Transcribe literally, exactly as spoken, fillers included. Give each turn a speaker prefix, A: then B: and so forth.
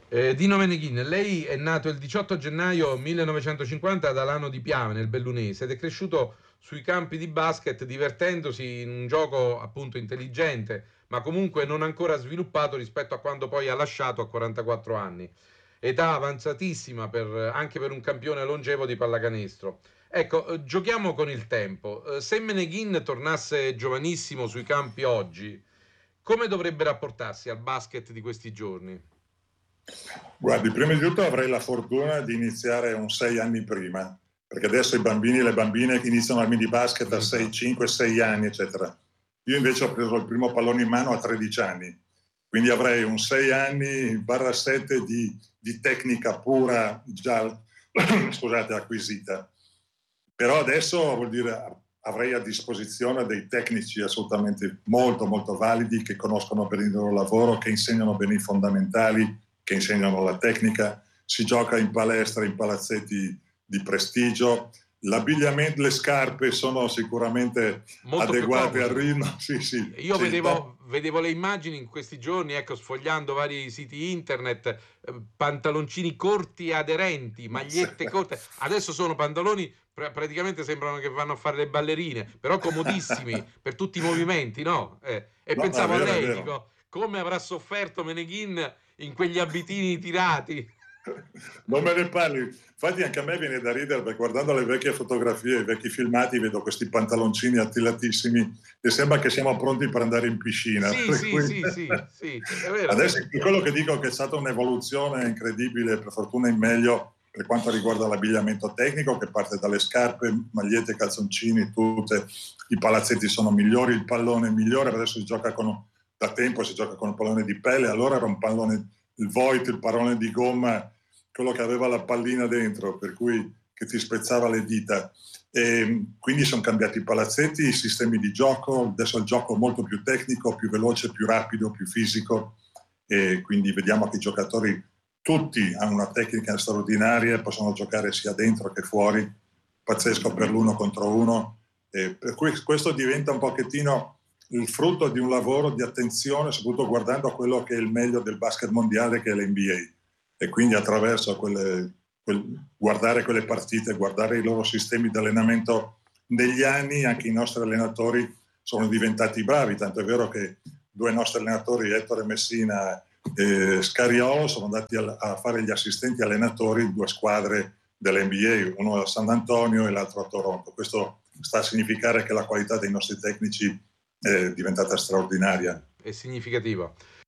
A: Eh, Dino Meneghin, lei è nato il diciotto gennaio millenovecentocinquanta ad Alano di Piave, nel Bellunese, ed è cresciuto sui campi di basket divertendosi in un gioco appunto intelligente, ma comunque non ancora sviluppato rispetto a quando poi ha lasciato a quarantaquattro anni. Età avanzatissima per- anche per un campione longevo di pallacanestro. Ecco, eh, giochiamo con il tempo. Eh, se Meneghin tornasse giovanissimo sui campi oggi, come dovrebbe rapportarsi al basket di questi giorni?
B: Guardi, prima di tutto avrei la fortuna di iniziare un sei anni prima, perché adesso i bambini e le bambine iniziano al mini basket a sei, cinque, sei anni, eccetera. Io invece ho preso il primo pallone in mano a tredici anni, quindi avrei un sei anni barra sette di, di tecnica pura già scusate, acquisita. Però adesso vuol dire avrei a disposizione dei tecnici assolutamente molto molto validi che conoscono bene il loro lavoro, che insegnano bene i fondamentali, che insegnano la tecnica. Si gioca in palestra, in palazzetti di prestigio. L'abbigliamento, le scarpe sono sicuramente
A: Molto più
B: adeguate al
A: comode.
B: ritmo. Sì, sì,
A: Io
B: c'è il top.
A: vedevo, vedevo le immagini in questi giorni, ecco, sfogliando vari siti internet, eh, pantaloncini corti e aderenti, magliette corte. Adesso sono pantaloni, pr- praticamente sembrano che vanno a fare le ballerine, però comodissimi per tutti i movimenti, no? Eh, e
B: No, no, è
A: pensavo a
B: vero, è
A: lei,
B: vero.
A: dico, come avrà sofferto Meneghin in quegli abitini tirati?
B: Non me ne parli. Infatti anche a me viene da ridere perché guardando le vecchie fotografie, i vecchi filmati, vedo questi pantaloncini attilatissimi e sembra che siamo pronti per andare in piscina.
A: Sì,
B: Per
A: sì,
B: cui...
A: sì, sì, sì, è vero.
B: Adesso quello che dico è che è stata un'evoluzione incredibile, per fortuna in meglio, per quanto riguarda l'abbigliamento tecnico, che parte dalle scarpe, magliette, calzoncini, tutte. I palazzetti sono migliori, il pallone è migliore, adesso si gioca con, da tempo si gioca con un pallone di pelle, allora era un pallone, il Voit, il pallone di gomma, quello che aveva la pallina dentro, per cui che ti spezzava le dita. E quindi sono cambiati i palazzetti, i sistemi di gioco, adesso il gioco è molto più tecnico, più veloce, più rapido, più fisico, e quindi vediamo che i giocatori tutti hanno una tecnica straordinaria, possono giocare sia dentro che fuori, pazzesco per l'uno contro uno, e per cui questo diventa un pochettino il frutto di un lavoro di attenzione, soprattutto guardando a quello che è il meglio del basket mondiale, che è l'N B A, e quindi attraverso quelle, quel, guardare quelle partite, guardare i loro sistemi di allenamento negli anni, anche i nostri allenatori sono diventati bravi, tanto è vero che due nostri allenatori, Ettore Messina e Scariolo, sono andati a, a fare gli assistenti allenatori di due squadre dell'N B A, uno a San Antonio e l'altro a Toronto. Questo sta a significare che la qualità dei nostri tecnici è diventata straordinaria.
A: È significativo.